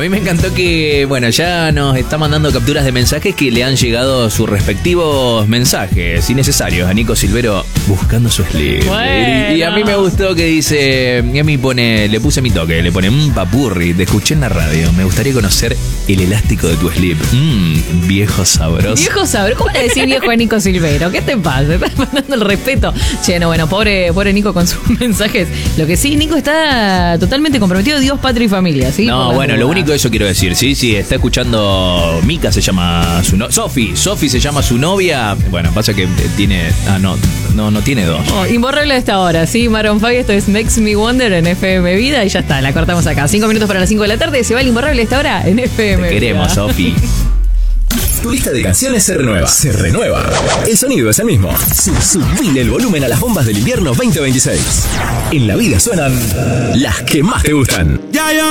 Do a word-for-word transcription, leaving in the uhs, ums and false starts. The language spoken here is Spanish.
mí me encantó que, bueno, ya nos está mandando capturas de mensajes que le han llegado sus respectivos mensajes innecesarios a Nico Silvero buscando su slip. Bueno. Y, y a mí me gustó que dice, y a mí pone, le puse mi toque, le pone un papurri, te escuché en la radio, me gustaría conocer el elástico de tu slip. Mmm, viejo sabroso. Viejo sabroso, ¿cómo le decís viejo a Nico Silvero? ¿Qué te pasa? Estás mandando el respeto. Che, no, bueno, pobre, pobre Nico con sus mensajes. Lo que sí, Nico está totalmente comprometido, Dios, patria y familia, ¿sí? No, bueno, lo único de eso quiero decir, sí, sí, está escuchando Mica, se llama su novia, Sofi, Sofi se llama su novia, bueno, pasa que tiene, ah, no, no, no tiene dos. Oh, imborrable a esta hora, sí, Maroon cinco, esto es Makes Me Wonder en F M Vida y ya está, la cortamos acá. Cinco minutos para las cinco de la tarde, se va el imborrable a esta hora en F M Te queremos, Vida. Sofi. Tu lista de canciones se renueva. Se renueva. El sonido es el mismo. Subile el volumen a las bombas del invierno veinte veintiséis. En la vida suenan las que más te gustan.